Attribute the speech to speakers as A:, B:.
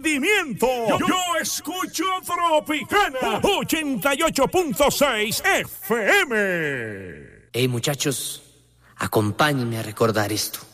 A: rendimiento. Yo escucho Tropicana 88.6 FM.
B: Hey, muchachos, acompáñenme a recordar esto.